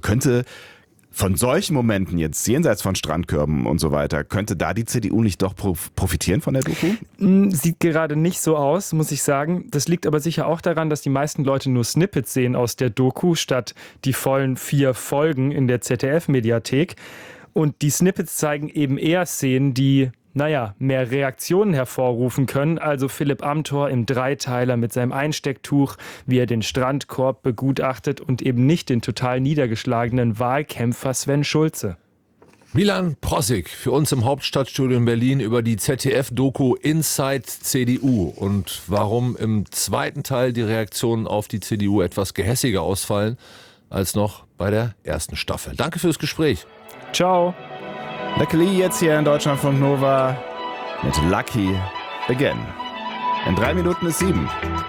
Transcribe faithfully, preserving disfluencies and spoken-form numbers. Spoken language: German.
könnte von solchen Momenten jetzt, jenseits von Strandkörben und so weiter, könnte da die C D U nicht doch profitieren von der Doku? Sieht gerade nicht so aus, muss ich sagen. Das liegt aber sicher auch daran, dass die meisten Leute nur Snippets sehen aus der Doku, statt die vollen vier Folgen in der Z D F-Mediathek. Und die Snippets zeigen eben eher Szenen, die, naja, mehr Reaktionen hervorrufen können. Also Philipp Amthor im Dreiteiler mit seinem Einstecktuch, wie er den Strandkorb begutachtet und eben nicht den total niedergeschlagenen Wahlkämpfer Sven Schulze. Milan Prossig für uns im Hauptstadtstudio in Berlin über die Z D F-Doku Inside C D U und warum im zweiten Teil die Reaktionen auf die C D U etwas gehässiger ausfallen als noch bei der ersten Staffel. Danke fürs Gespräch. Ciao. Luckily jetzt hier in Deutschlandfunk Nova mit Lucky Again. In drei Minuten ist sieben.